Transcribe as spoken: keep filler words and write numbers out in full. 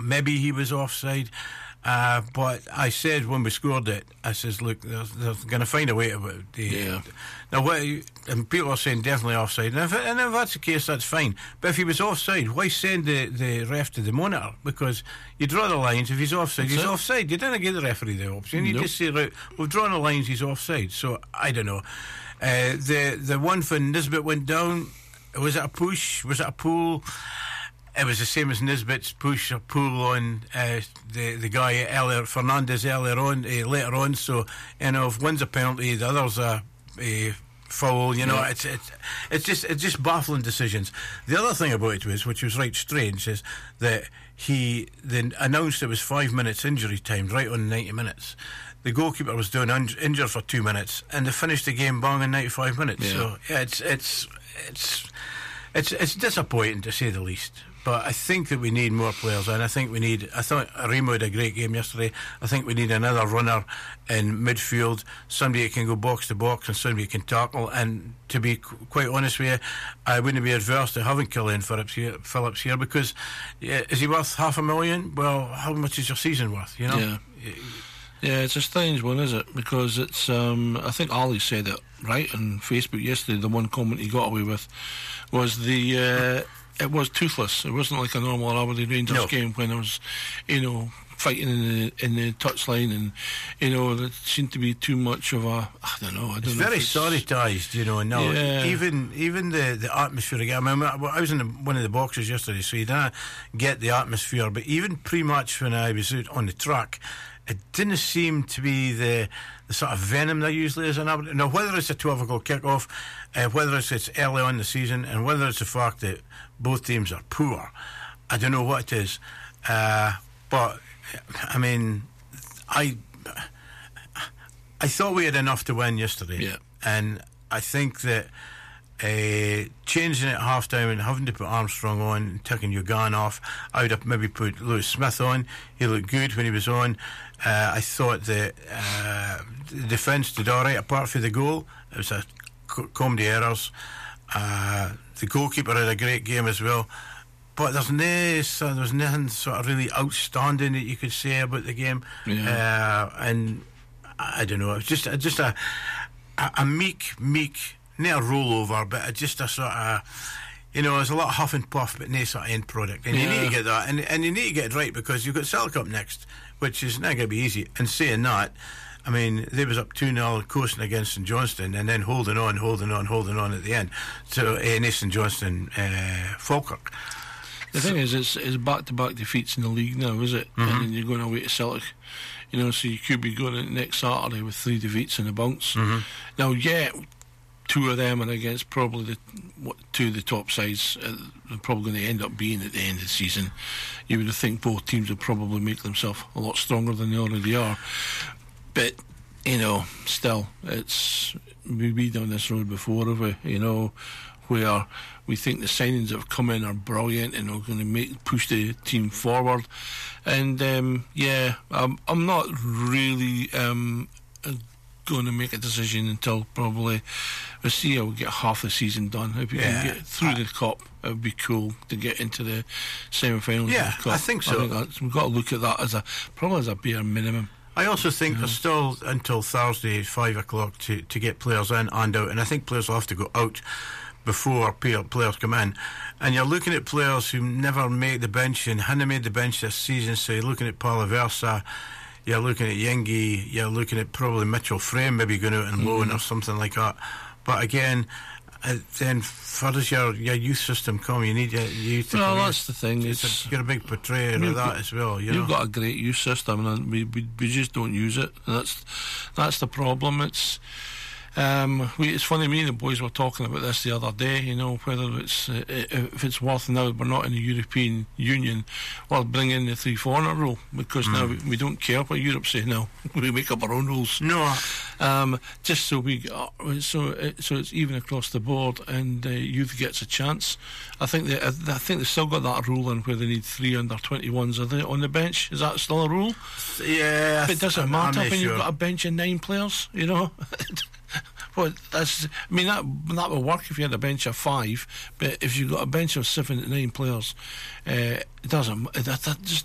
maybe he was offside. Uh, but I said when we scored it, I says, look, they're, they're going to find a way to the. Yeah. Now, what, and people are saying definitely offside, and if, and if that's the case, that's fine. But if he was offside, why send the, the ref to the monitor? Because you draw the lines. If he's offside, That's he's it. offside. You didn't give the referee the option. You Nope. just say, right, we've drawn the lines. He's offside. So I don't know. Uh, the the one for Nisbet went down. Was it a push? Was it a pull? It was the same as Nisbet's push or pull on uh, the the guy earlier, Fernandez earlier on, uh, later on. So you know, if one's a penalty, the other's a, a foul. You know, Yeah. it's it's it's just it's just baffling decisions. The other thing about it was, which was right strange, is that he then announced it was five minutes injury time, right on ninety minutes. The goalkeeper was doing un- injured for two minutes, and they finished the game bang in ninety-five minutes. Yeah. So yeah, it's it's it's it's it's disappointing to say the least. But I think that we need more players, and I think we need. I thought Arimo had a great game yesterday. I think we need another runner in midfield, somebody that can go box to box and somebody who can tackle. And to be qu- quite honest with you, I wouldn't be adverse to having Killian Phillips here, Phillips here because yeah, is he worth half a million? Well, how much is your season worth? You know. Yeah. Yeah, it's a strange one, is it? Because it's, um, I think Ali said it right on Facebook yesterday. The one comment he got away with was the, uh, it was toothless. It wasn't like a normal Aberdeen Rangers No. game when it was, you know, fighting in the in the touchline, and you know, there seemed to be too much of a, I don't know. I don't It's know very if it's, soliditised, you know. No, Yeah. even even the, the atmosphere again. I mean, I was in the, one of the boxes yesterday, so you didn't get the atmosphere. But even pre-match when I was out on the track, it didn't seem to be the the sort of venom there usually is in Aberdeen. Now, whether it's a twelve o'clock kick-off, uh, whether it's, it's early on in the season, and whether it's the fact that both teams are poor, I don't know what it is. Uh, but I mean, I I thought we had enough to win yesterday, Yeah. and I think that uh, changing it at half time and having to put Armstrong on and taking Yogan off, I would have maybe put Lewis Smith on. He looked good when he was on. Uh, I thought that uh, the defence did all right apart from the goal. It was a co- comedy errors. Uh, the goalkeeper had a great game as well. But there's no, so there was nothing sort of really outstanding that you could say about the game. Yeah. Uh, and I don't know, it was just, just a, a, a meek, meek, not a rollover, but just a sort of, you know, there's a lot of huff and puff, but no sort of end product. And Yeah. you need to get that, and, and you need to get it right because you've got Celtic up next, which is not going to be easy. And saying that, I mean, they was up two nil coasting against St Johnstone and then holding on, holding on, holding on at the end. So, uh, St Johnstone, uh, Falkirk. The thing is, it's, it's back-to-back defeats in the league now, is it? Mm-hmm. And then you're going away to Celtic. You know, so you could be going in next Saturday with three defeats and a bounce. Mm-hmm. Now, yeah, two of them are against probably the what, two of the top sides. Uh, they're probably going to end up being at the end of the season. You would think both teams would probably make themselves a lot stronger than they already are. But, you know, still, it's we've been down this road before, have we? You know, where we think the signings that have come in are brilliant and are going to make push the team forward. And um, yeah, I'm, I'm not really um, going to make a decision until probably we'll see how we get half the season done. If we Yeah. can get through the cup, it would be cool to get into the semi-finals. Yeah, of the cup. I think so. I think that's, we've got to look at that as a probably as a bare minimum. I also think there's still until Thursday five o'clock to, to get players in and out, and I think players will have to go out before players come in. And you're looking at players who never made the bench and hadn't made the bench this season. So you're looking at Palaversa, you're looking at Yengi, you're looking at probably Mitchell Frame maybe going out and loan or something like that. But again, uh, then for does your, your youth system come? You need your youth to Well, come in. that's the thing. It's It's, a, you're a big portrayer of you've that got- as well. You You've know? got a great youth system, and we, we we just don't use it. And that's that's the problem. It's um, we, it's funny. Me and the boys were talking about this the other day. You know, whether it's uh, if it's worth now we're not in the European Union, or bring in the three foreigner rule because now we, we don't care what Europe say. Now we make up our own rules. No, Um, just so we uh, so it, so it's even across the board, and uh, youth gets a chance. I think they I think they've still got that rule in where they need three under twenty-ones. Are they on the bench? Is that still a rule? yeah. But it doesn't I'm- matter I'm not when sure. you've got a bench of nine players. You know. Well, that's. I mean, that that would work if you had a bench of five. But if you've got a bench of seven to nine players, uh, it doesn't. That, that just